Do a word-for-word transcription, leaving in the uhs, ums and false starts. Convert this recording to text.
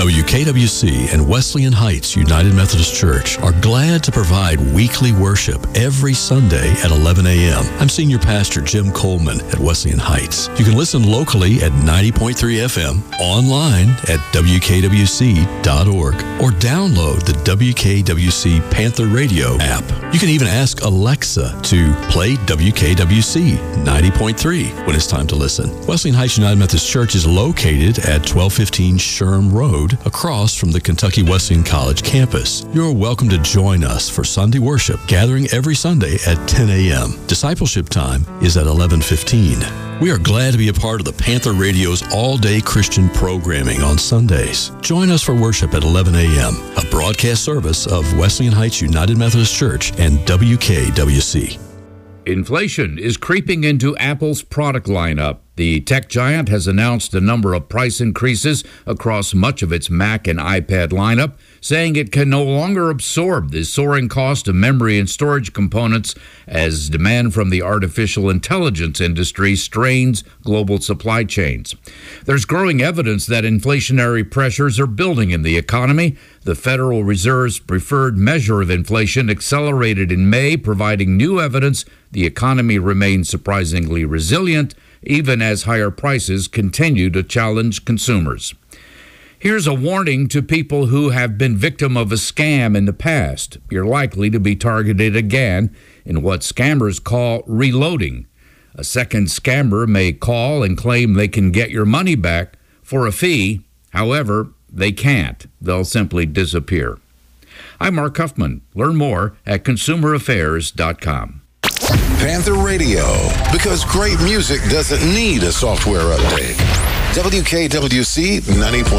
W K W C and Wesleyan Heights United Methodist Church are glad to provide weekly worship every Sunday at eleven a.m. I'm Senior Pastor Jim Coleman at Wesleyan Heights. You can listen locally at ninety point three F M, online at W K W C dot org, or download the W K W C Panther Radio app. You can even ask Alexa to play W K W C ninety point three when it's time to listen. Wesleyan Heights United Methodist Church is located at twelve fifteen Sherm Road, across from the Kentucky Wesleyan College campus. You're welcome to join us for Sunday worship, gathering every Sunday at ten a.m. Discipleship time is at eleven fifteen. We are glad to be a part of the Panther Radio's all-day Christian programming on Sundays. Join us for worship at eleven a.m., a broadcast service of Wesleyan Heights United Methodist Church and W K W C. Inflation is creeping into Apple's product lineup. The tech giant has announced a number of price increases across much of its Mac and iPad lineup, saying it can no longer absorb the soaring cost of memory and storage components as demand from the artificial intelligence industry strains global supply chains. There's growing evidence that inflationary pressures are building in the economy. The Federal Reserve's preferred measure of inflation accelerated in May, providing new evidence the economy remains surprisingly resilient, even as higher prices continue to challenge consumers. Here's a warning to people who have been victim of a scam in the past. You're likely to be targeted again in what scammers call reloading. A second scammer may call and claim they can get your money back for a fee. However, they can't. They'll simply disappear. I'm Mark Huffman. Learn more at consumer affairs dot com. Panther Radio, because great music doesn't need a software update. W K W C ninety point